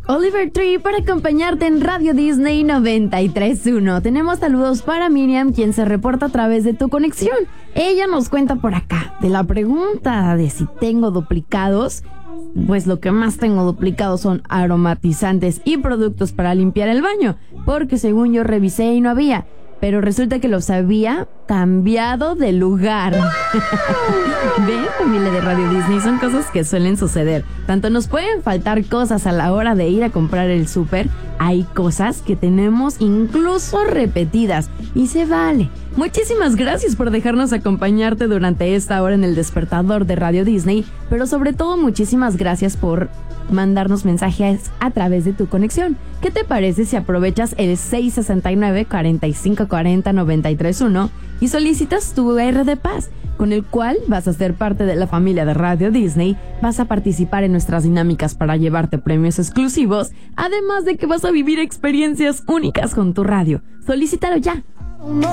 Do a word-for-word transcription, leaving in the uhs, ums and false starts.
Oliver Tree para acompañarte en Radio Disney noventa y tres punto uno. Tenemos saludos para Miriam, quien se reporta a través de tu conexión. Ella nos cuenta por acá de la pregunta de si tengo duplicados. Pues lo que más tengo duplicados son aromatizantes y productos para limpiar el baño, porque según yo revisé y no había, pero resulta que los había cambiado de lugar. ¿Ven, familia de Radio Disney? Son cosas que suelen suceder. Tanto nos pueden faltar cosas a la hora de ir a comprar el súper, hay cosas que tenemos incluso repetidas y se vale. Muchísimas gracias por dejarnos acompañarte durante esta hora en el despertador de Radio Disney, pero sobre todo muchísimas gracias por mandarnos mensajes a través de tu conexión. ¿Qué te parece si aprovechas el seis sesenta y nueve, cuarenta y cinco cuarenta, noventa y tres uno y solicitas tu R de Paz, con el cual vas a ser parte de la familia de Radio Disney, vas a participar en nuestras dinámicas para llevarte premios exclusivos, además de que vas a vivir experiencias únicas con tu radio? Solicítalo ya.